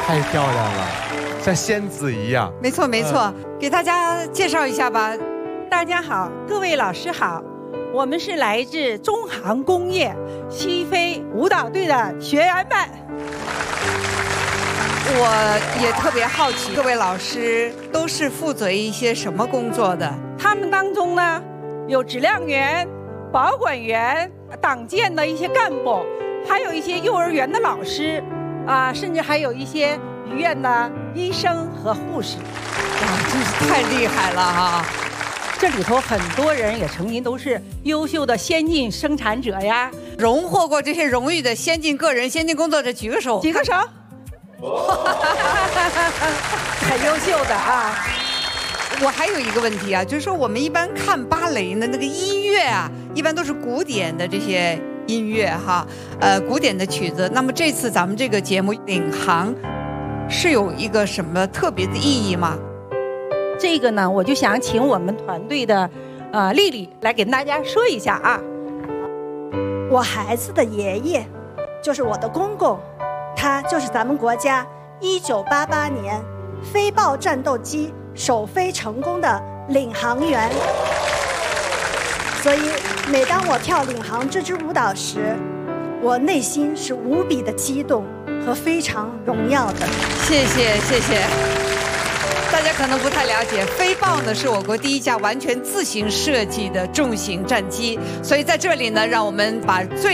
太漂亮了，像仙子一样。 没错没错，给大家介绍一下吧。 大家好，各位老师好，我们是来自中航工业西非舞蹈队的学员们。 我也特别好奇，各位老师都是负责一些什么工作的？ 他们当中呢，有质量员、保管员、党建的一些干部，还有一些幼儿园的老师，甚至还有一些医院的医生和护士。 哇，真是太厉害了哈！ 这里头很多人也曾经都是优秀的先进生产者呀， 荣获过这些荣誉的先进个人、先进工作者，举个手。 举个手。很优秀的啊！ 我还有一个问题啊，就是说我们一般看芭蕾的那个音乐啊，一般都是古典的这些音乐哈，古典的曲子。那么这次咱们这个节目领航是有一个什么特别的意义吗？ 这个呢，我就想请我们团队的丽丽来给大家说一下啊。 我孩子的爷爷就是我的公公，他就是咱们国家1988年飞豹战斗机首飞成功的领航员。所以每当我跳领航这支舞蹈时，我内心是无比的激动和非常荣耀的。 谢谢谢谢。大家可能不太了解，飞豹呢是我国第一架完全自行设计的重型战机，所以在这里呢，让我们把最